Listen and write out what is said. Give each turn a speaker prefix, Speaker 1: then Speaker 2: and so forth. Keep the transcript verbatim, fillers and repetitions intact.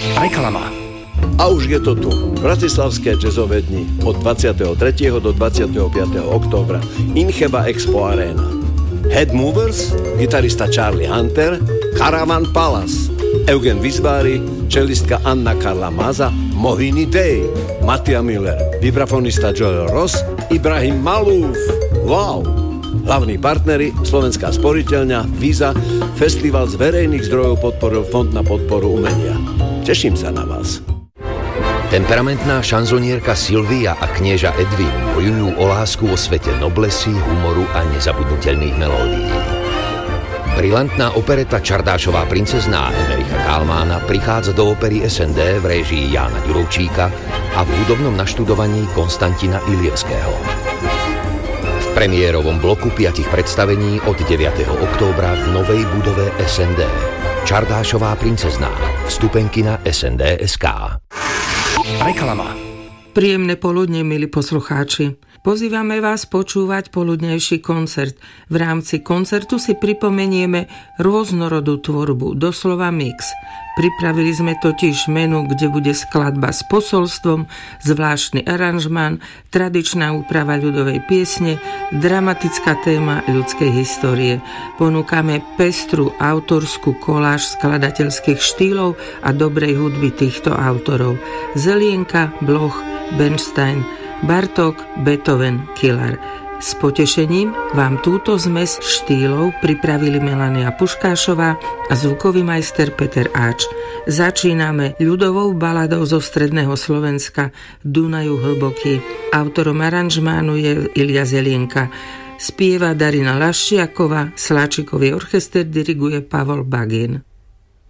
Speaker 1: Reklama.
Speaker 2: A už je to tu. Bratislavské jazzové dni od dvadsiateho tretieho do dvadsiateho piateho októbra. Incheba Expo Arena. Head Movers, gitarista Charlie Hunter, Caravan Palace, Eugen Vizbári, čelistka Anna Karla Maza, Mohini Day, Mattia Miller, vibrafonista Joel Ross, Ibrahim Malouf. Wow! Hlavní partneri Slovenská sporiteľňa, Visa, festival z verejných zdrojov podporil Fond na podporu umenia. Teším sa na vás.
Speaker 3: Temperamentná šanzonierka Sylvia a knieža Edwin bojujú o lásku vo svete noblesy, humoru a nezabudnutelných melódií. Brilantná opereta Čardášová princezná Emericha Kálmána prichádza do opery es en dé v réžii Jána Ďurovčíka a v hudobnom naštudovaní Konstantina Ilievského. V premiérovom bloku piatich predstavení od deviateho októbra v novej budove es en dé. Čardášová princezná. Vstupenky na es en dé bodka es ká.
Speaker 1: Reklama.
Speaker 4: Príjemné poludne, milí poslucháči. Pozývame vás počúvať poludnejší koncert. V rámci koncertu si pripomenieme rôznorodú tvorbu, doslova mix. Pripravili sme totiž menu, kde bude skladba s posolstvom, zvláštny aranžmán, tradičná úprava ľudovej piesne, dramatická téma ľudskej histórie. Ponúkame pestru autorskú koláž skladateľských štýlov a dobrej hudby týchto autorov. Zelienka, Bloch, Bernstein, Bartók, Beethoven, Killar. S potešením vám túto zmes štýlov pripravili Melania Puškášová a zvukový majster Peter Áč. Začíname ľudovou baladou zo stredného Slovenska Dunaju hlboký. Autorom aranžmánu je Ilia Zelienka. Spieva Darina Laščiaková, Sláčikový orchester diriguje Pavol Bagin.